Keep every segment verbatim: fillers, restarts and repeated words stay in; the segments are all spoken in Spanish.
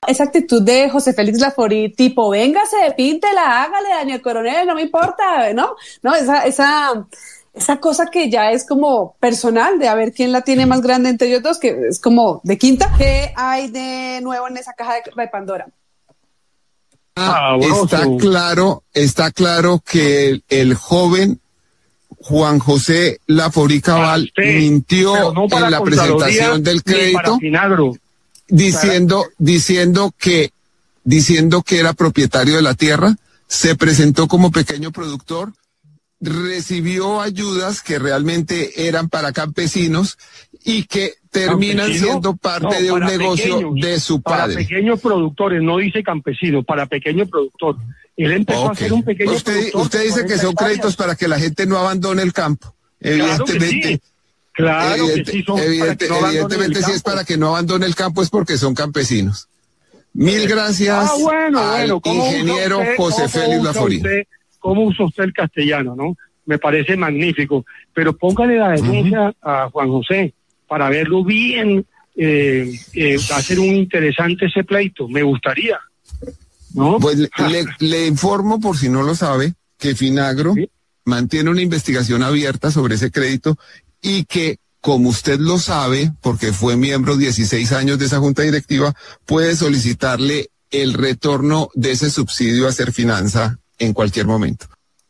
esa actitud de José Félix Laforí, tipo, véngase, píntela, hágale, Daniel Coronel, no me importa, ¿no? No, esa, esa, esa cosa que ya es como personal, de a ver quién la tiene más grande entre ellos dos, que es como de quinta. ¿Qué hay de nuevo en esa caja de, de Pandora? Ah, está claro, está claro que el, el joven Juan José Laforí Cabal mintió no en la presentación del crédito, diciendo, diciendo que, diciendo que era propietario de la tierra, se presentó como pequeño productor, recibió ayudas que realmente eran para campesinos y que terminan ¿Campesino? siendo parte no, de un negocio pequeños, de su padre. Para pequeños productores, no dice campesino, para pequeño productor. Él empezó okay. a ser un pequeño usted, productor. Usted dice que son créditos para que la gente no abandone el campo. Evidentemente, claro que sí. Claro evidente, que sí son evidente, para que no evidentemente si es para que no abandone el campo es porque son campesinos. Mil gracias ah, bueno, al bueno, ingeniero usted, José Félix Laforí. ¿Cómo usa usted el castellano, no? Me parece magnífico. Pero póngale la denuncia uh-huh. a Juan José para verlo bien. Eh, eh, va a ser un interesante ese pleito. Me gustaría. ¿No? Pues le, le, le informo, por si no lo sabe, que Finagro ¿Sí? mantiene una investigación abierta sobre ese crédito y que, como usted lo sabe, porque fue miembro dieciséis años de esa junta directiva, puede solicitarle el retorno de ese subsidio a Serfinanza en cualquier momento.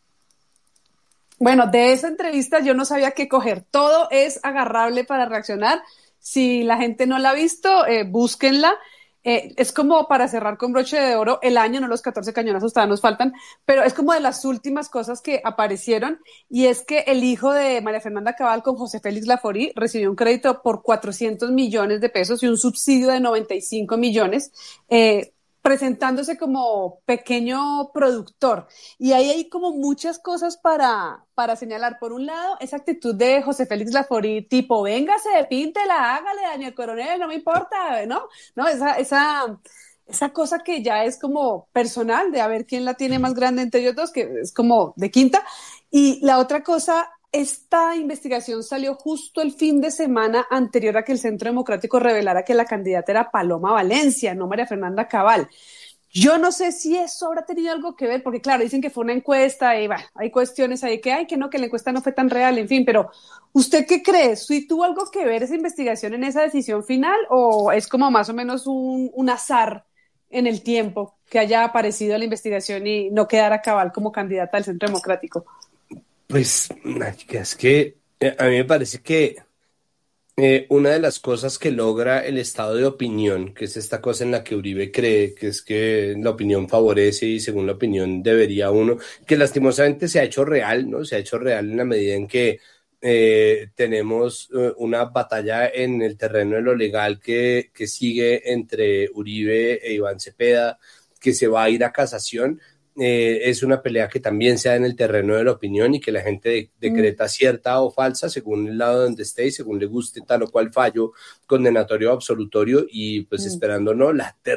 Bueno, de esa entrevista yo no sabía qué coger. Todo es agarrable para reaccionar. Si la gente no la ha visto, eh, búsquenla. Eh, es como para cerrar con broche de oro el año, no los catorce cañonazos, todavía nos faltan, pero es como de las últimas cosas que aparecieron, y es que el hijo de María Fernanda Cabal con José Félix Laforí recibió un crédito por cuatrocientos millones de pesos y un subsidio de noventa y cinco millones, eh, presentándose como pequeño productor. Y ahí hay como muchas cosas para, para señalar. Por un lado, esa actitud de José Félix Laforí, tipo, véngase, píntela, hágale, Daniel Coronel, no me importa, ¿no? No, esa, esa, esa cosa que ya es como personal, de a ver quién la tiene más grande entre ellos dos, que es como de quinta. Y la otra cosa, esta investigación salió justo el fin de semana anterior a que el Centro Democrático revelara que la candidata era Paloma Valencia, no María Fernanda Cabal. Yo no sé si eso habrá tenido algo que ver, porque claro, dicen que fue una encuesta y bueno, hay cuestiones ahí que hay, que no, que la encuesta no fue tan real, en fin, pero ¿usted qué cree? ¿Sí tuvo algo que ver esa investigación en esa decisión final o es como más o menos un, un azar en el tiempo que haya aparecido la investigación y no quedara Cabal como candidata al Centro Democrático? Pues, es que eh, a mí me parece que eh, una de las cosas que logra el estado de opinión, que es esta cosa en la que Uribe cree, que es que la opinión favorece y según la opinión debería uno, que lastimosamente se ha hecho real, ¿no? Se ha hecho real en la medida en que eh, tenemos eh, una batalla en el terreno de lo legal que, que sigue entre Uribe e Iván Cepeda, que se va a ir a casación. Eh, es una pelea que también se da en el terreno de la opinión y que la gente de, decreta mm. cierta o falsa según el lado donde esté y según le guste tal o cual fallo condenatorio o absolutorio y pues mm. esperando no la